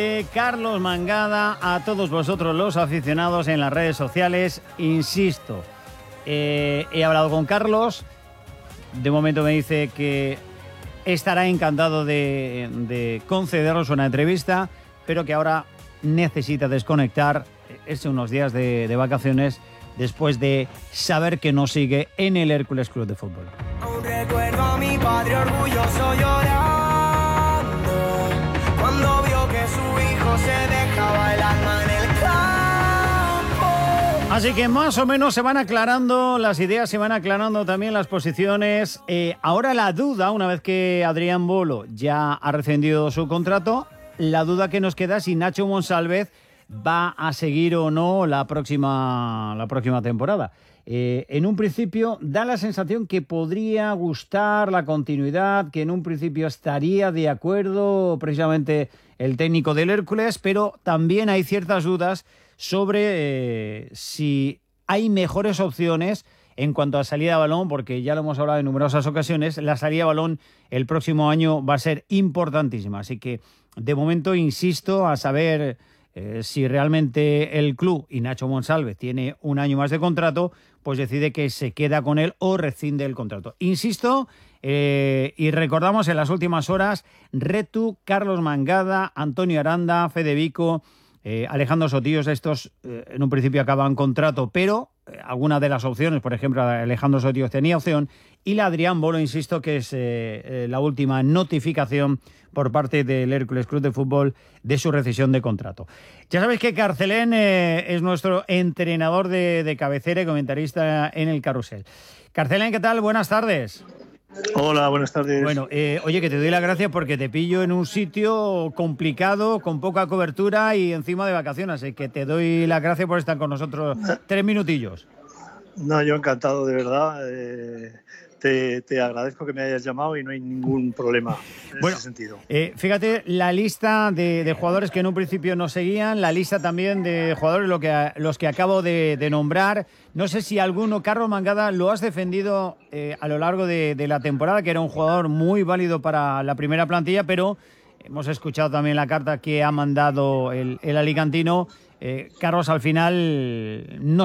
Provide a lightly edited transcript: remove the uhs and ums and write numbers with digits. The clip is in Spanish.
Carlos Mangada, a todos vosotros los aficionados en las redes sociales, insisto, he hablado con Carlos, de momento me dice que estará encantado de concedernos una entrevista, pero que ahora necesita desconectar, es unos días de vacaciones, después de saber que no sigue en el Hércules Club de Fútbol. Aún recuerdo a mi padre orgulloso llorando cuando vio que su hijo se dejaba el alma en el campo. Así que más o menos se van aclarando las ideas, se van aclarando también las posiciones. Ahora la duda, una vez que Adrián Bolo ya ha rescindido su contrato, la duda que nos queda es si Nacho Monsalve va a seguir o no la próxima temporada. En un principio da la sensación que podría gustar la continuidad, que en un principio estaría de acuerdo precisamente el técnico del Hércules, pero también hay ciertas dudas sobre si hay mejores opciones en cuanto a salida de balón, porque ya lo hemos hablado en numerosas ocasiones, la salida de balón el próximo año va a ser importantísima. Así que de momento insisto a saber si realmente el club y Nacho Monsalve tiene un año más de contrato, pues decide que se queda con él o rescinde el contrato. Insisto, y recordamos en las últimas horas, Retu, Carlos Mangada, Antonio Aranda, Fede Vico, Alejandro Sotillos, estos en un principio acaban contrato, pero alguna de las opciones, por ejemplo, Alejandro Sotillos tenía opción, y la Adrián Bolo, insisto, que es la última notificación por parte del Hércules Club de Fútbol de su rescisión de contrato. Ya sabéis que Carcelén es nuestro entrenador de cabecera y comentarista en el Carrusel. Carcelén, ¿qué tal? Buenas tardes. Hola, buenas tardes. Bueno, oye, que te doy las gracias porque te pillo en un sitio complicado, con poca cobertura y encima de vacaciones, así que te doy las gracias por estar con nosotros 3 minutillos. No, yo encantado, de verdad. Te agradezco que me hayas llamado y no hay ningún problema en ese sentido. Fíjate, la lista de jugadores que en un principio no seguían, la lista también de jugadores los que acabo de nombrar. No sé si alguno, Carlos Mangada, lo has defendido a lo largo de la temporada, que era un jugador muy válido para la primera plantilla, pero hemos escuchado también la carta que ha mandado el alicantino. Carlos, al final no